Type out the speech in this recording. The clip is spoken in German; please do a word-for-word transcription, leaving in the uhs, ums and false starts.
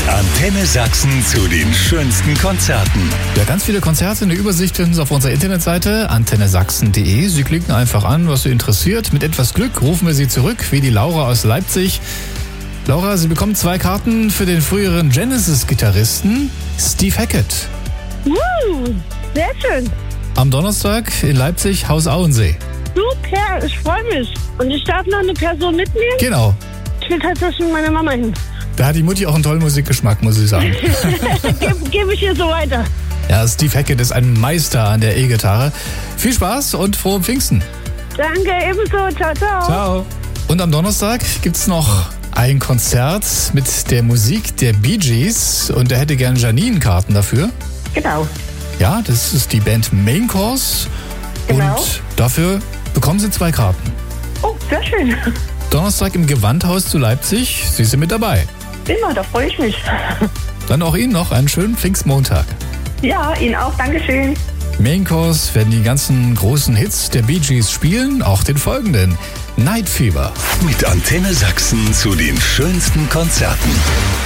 Antenne Sachsen zu den schönsten Konzerten. Ja, ganz viele Konzerte, eine Übersicht finden Sie auf unserer Internetseite antenne sachsen punkt de. Sie klicken einfach an, was Sie interessiert. Mit etwas Glück rufen wir Sie zurück, wie die Laura aus Leipzig. Laura, Sie bekommen zwei Karten für den früheren Genesis-Gitarristen Steve Hackett. Uh, sehr schön. Am Donnerstag in Leipzig, Haus Auensee. Super, ich freue mich. Und ich darf noch eine Person mitnehmen? Genau. Ich will tatsächlich mit meiner Mama hin. Da hat die Mutti auch einen tollen Musikgeschmack, muss ich sagen. Gebe geb ich ihr so weiter. Ja, Steve Hackett ist ein Meister an der E-Gitarre. Viel Spaß und frohe Pfingsten. Danke, ebenso. Ciao, ciao. Ciao. Und am Donnerstag gibt's noch ein Konzert mit der Musik der Bee Gees. Und er hätte gern Janine-Karten dafür. Genau. Ja, das ist die Band Main Course. Genau. Und dafür bekommen Sie zwei Karten. Oh, sehr schön. Donnerstag im Gewandhaus zu Leipzig. Sie sind mit dabei. Immer, da freue ich mich. Dann auch Ihnen noch einen schönen Pfingstmontag. Ja, Ihnen auch. Dankeschön. Main Course werden die ganzen großen Hits der Bee Gees spielen, auch den folgenden. Night Fever. Mit Antenne Sachsen zu den schönsten Konzerten.